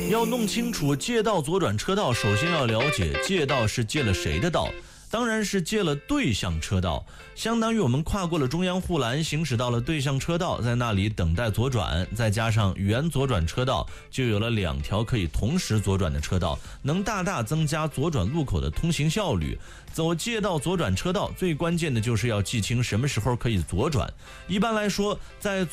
要弄清楚借道左转车道，首先要了解借道是借了谁的道，当然是借了对向车道，相当于我们跨过了中央护栏，行驶到了对向车道，在那里等待左转，再加上原左转车道，就有了2条可以同时左转的车道，能大大增加左转路口的通行效率。走借道左转车道，最关键的就是要记清什么时候可以左转。一般来说，在